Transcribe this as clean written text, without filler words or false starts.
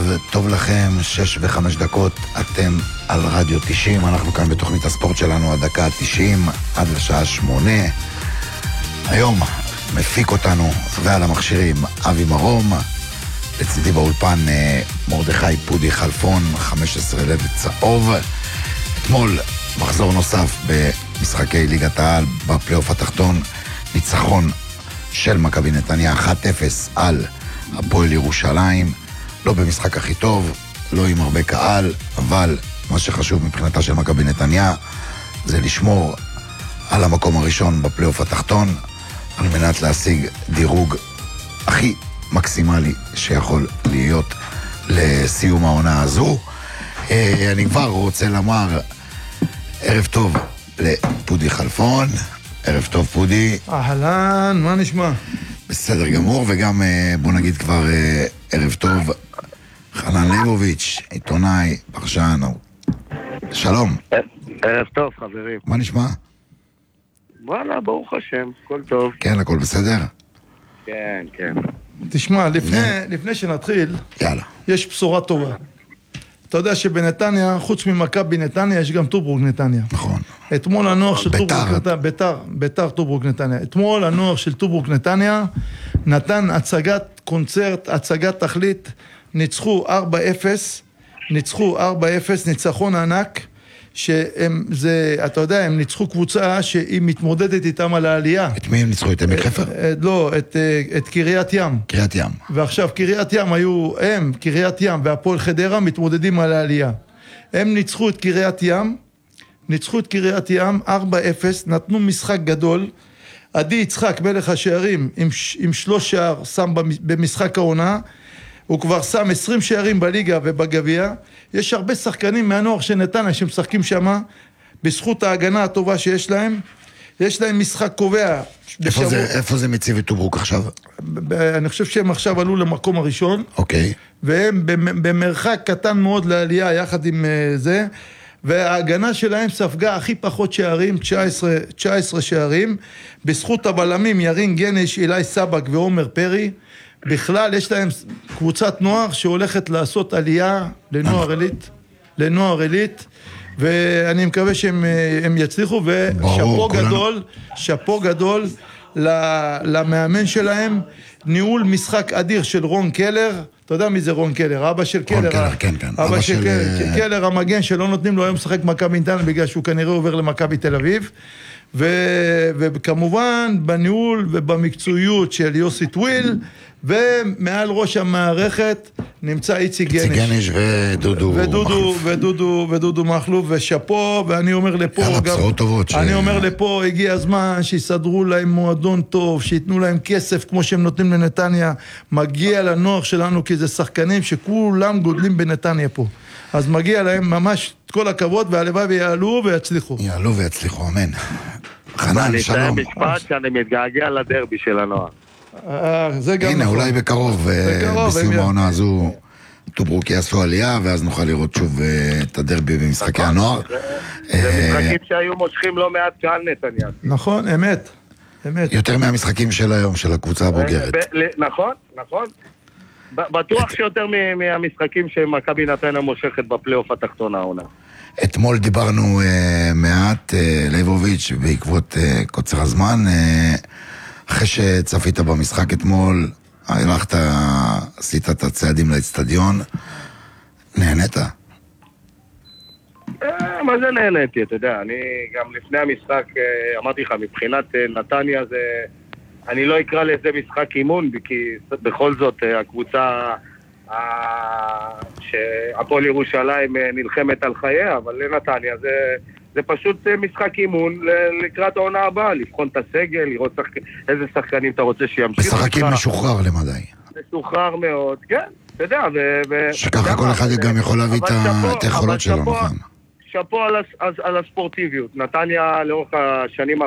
ערב טוב לכם, 6:05, אתם על רדיו 90, אנחנו כאן בתוכנית הספורט שלנו, הדקה 90 עד לשעה 8. היום מפיק אותנו ועל המכשירים אבי מרום, לצידי באולפן מרדכי פודי חלפון, 15 לב צהוב. אתמול מחזור נוסף במשחקי ליגת העל בפלייאוף התחתון, ניצחון של מכבי נתניה 1-0 על הפועל ירושלים, לא במשחק הכי טוב, לא עם הרבה קהל, אבל מה שחשוב מבחינתה של מכבי נתניה זה לשמור על המקום הראשון בפלייאוף התחתון, על מנת להשיג דירוג הכי מקסימלי שיכול להיות לסיום העונה הזו. אני כבר רוצה לומר ערב טוב לפודי חלפון. ערב טוב פודי. אהלן, מה נשמע? בסדר גמור, וגם בוא נגיד כבר ערב טוב חנן ליבוביץ', עיתונאי, פרשן. שלום. ערב טוב חברים. מה נשמע? וואלה, ברוך השם, הכל טוב. כן, הכל בסדר? כן, כן. תשמע, לפני שנתחיל, יאללה. יש בשורה טובה. אתה יודע שבנתניה, חוץ ממכבי נתניה, יש גם טוברוק נתניה. נכון. אתמול הנוער של טוברוק נתניה, ביתר טוברוק נתניה. אתמול הנוער של טוברוק נתניה נתן הצגת קונצרט, הצגת תכלית, ניצחו 4-0, ניצחון ענק, שהם, זה, אתה יודע, הם ניצחו קבוצה שהיא מתמודדת איתם על העלייה. את מי הם ניצחו? את עמק חפר? לא, את קריית ים. קריית ים. ועכשיו קריית ים היו, קריית ים והפועל חדרה מתמודדים על העלייה. הם ניצחו את קריית ים, 4-0, נתנו משחק גדול. עדי יצחק, מלך השערים, עם 3 שער, שם במשחק העונה. הוא כבר שם 20 שערים בליגה ובגביע. יש הרבה שחקנים מהנוער של נתניה שמשחקים שם, בזכות ההגנה הטובה שיש להם. יש להם משחק קובע. איפה זה מציב את טוברוק עכשיו? אני חושב שהם עכשיו עלו למקום הראשון. אוקיי. והם במרחק קטן מאוד לעלייה יחד עם זה. וההגנה שלהם ספגה הכי פחות שערים, 19 שערים. בזכות הבלמים ירין גנש, אילי סבק ועומר פרי. בכלל יש להם קבוצת נוער שהולכת לעשות עלייה לנוער עילית, ואני מקווה שהם יצליחו, ושפו גדול למאמן שלהם, ניהול משחק אדיר של רון קלר. אתה יודע מי זה רון קלר? אבא של קלר. כן. אבא של קלר המגן שלא נותנים לו היום לשחק מכבי נתניה בגלל שהוא כנראה עובר למכבי תל אביב. וכמובן בניהול ובמקצועיות של יוסי טוויל, ומעל ראש המערכת נמצא איציק גנש ודודו מחלוף, ושפו. ואני אומר לפה אני אומר לפה, הגיע הזמן שיסדרו להם מועדון טוב, שיתנו להם כסף כמו שהם נותנים לנתניה. מגיע לנוער שלנו, כי זה שחקנים שכולם גודלים בנתניה פה, אז מגיע להם ממש כל הכבוד, והלוואי ויעלו ויצליחו. אמן. חנן, שלום. משפט שאני מתגעגע לדרבי של הנוער. הנה, אולי בקרוב, בסיום העונה הזו, טוברוק יעשו עלייה, ואז נוכל לראות שוב את הדרבי במשחקי הנוער. זה משחקים שהיו מושכים לא מעט קהל נתניה. נכון, אמת. יותר מהמשחקים של היום, של הקבוצה הבוגרת. נכון. בטוח שיותר מהמשחקים שמכבי נתניה מושכת בפלייאוף התחתון העונה. אתמול דיברנו מעט, ליבוביץ', בעקבות קוצר הזמן, אחרי שצפית במשחק אתמול, הלכת, עשית את הצעדים לאצטדיון, נהנית? מה זה נהניתי, אתה יודע, אני גם לפני המשחק, אמרתי לך, מבחינת נתניה זה, אני לא אקרא לזה משחק אימון, כי בכל זאת הקבוצה שהפועל ירושלים נלחמת על חייה, אבל לנתניה זה פשוט משחק אימון לקראת העונה הבאה, לבחון את הסגל, לראות איזה שחקנים אתה רוצה שימשיך. משחקים משוחרר למדי. משוחרר מאוד, כן, אתה יודע. שככה כל אחד גם יכול להביא את היכולות שלו, נכון. שפו על הספורטיביות. נתניה לאורך השנים